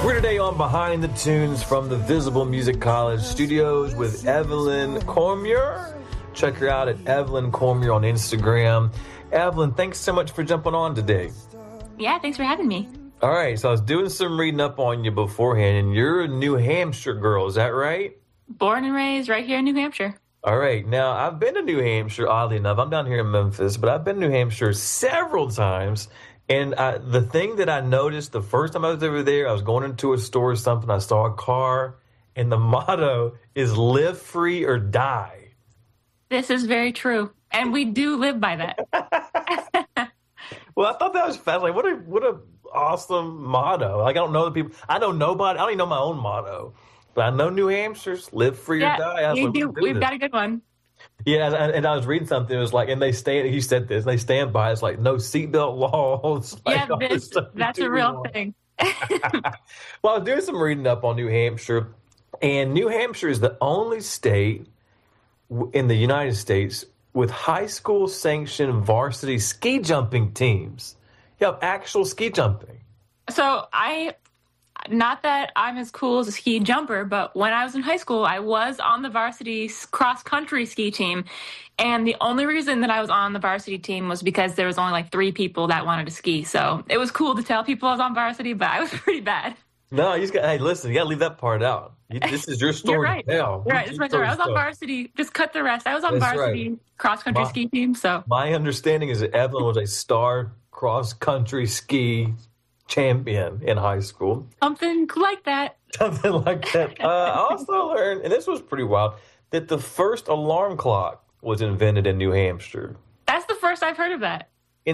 We're today on Behind the Tunes from the Visible Music College studios with Evelyn Cormier. Check her out at Evelyn Cormier on Instagram. Evelyn, thanks so much for jumping on today. Yeah, thanks for having me. All right, so I was doing some reading up on you beforehand, and you're a New Hampshire girl, is that right? Born and raised right here in New Hampshire. All right, now I've been to New Hampshire, oddly enough. I'm down here in Memphis, but I've been to New Hampshire several times. And the thing that I noticed the first time I was over there, I was going into a store or something, I saw a car, and the motto is live free or die. This is very true. And we do live by that. Well, I thought that was fascinating. What a awesome motto. Like, I don't know the people. I know nobody. I don't even know my own motto. But I know New Hampshire's live free or die. We've got a good one. Yeah, and I was reading something. It was like, and they stand. He said this. They stand by. It's like no seatbelt laws. Yeah, that's a real thing. Well, I was doing some reading up on New Hampshire, and New Hampshire is the only state in the United States with high school sanctioned varsity ski jumping teams. You have actual ski jumping. So not that I'm as cool as a ski jumper, but when I was in high school, I was on the varsity cross-country ski team. And the only reason that I was on the varsity team was because there was only like 3 people that wanted to ski. So it was cool to tell people I was on varsity, but I was pretty bad. No, hey, listen, you got to leave that part out. This is your story. You're right. Now. Right, it's my story. I was on varsity. Just cut the rest. I was on varsity cross-country ski team. So my understanding is that Evelyn was a star cross-country ski champion in high school. Something like that. Something like that. I also learned, and this was pretty wild, that the first alarm clock was invented in New Hampshire. That's the first I've heard of that. In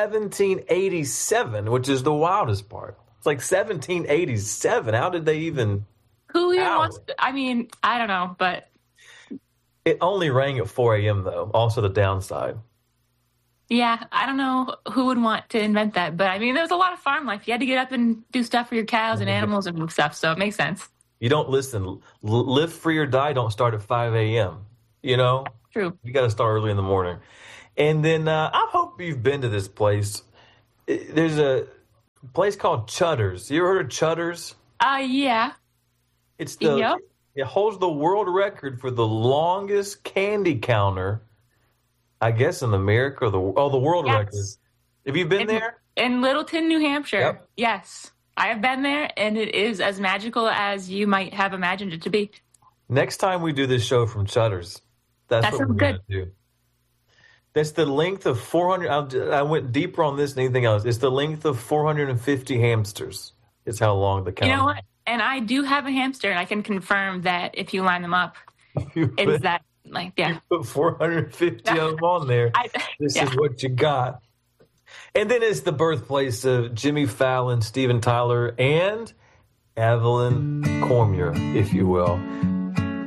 1787, which is the wildest part. It's like 1787. How did they even... Who even wants to, I mean, I don't know, but... It only rang at 4 a.m., though. Also the downside. Yeah, I don't know who would want to invent that, but I mean, there was a lot of farm life. You had to get up and do stuff for your cows and animals and stuff, so it makes sense. You don't listen. Live free or die don't start at 5 a.m., you know? True. You got to start early in the morning. And then I hope you've been to this place. There's a place called Chudder's. You ever heard of Chudder's? Yeah. It holds the world record for the longest candy counter, I guess, in America, the world record. Have you been there? In Littleton, New Hampshire. Yep. Yes. I have been there, and it is as magical as you might have imagined it to be. Next time we do this show from Chudder's, that's what we're going to do. That's the length of 400. I went deeper on this than anything else. It's the length of 450 hamsters. It's how long the counter. You know what? And I do have a hamster, and I can confirm that if you line them up, it's that. Like, yeah. You put 450 of them on there. This is what you got. And then it's the birthplace of Jimmy Fallon, Steven Tyler, and Evelyn Cormier, if you will.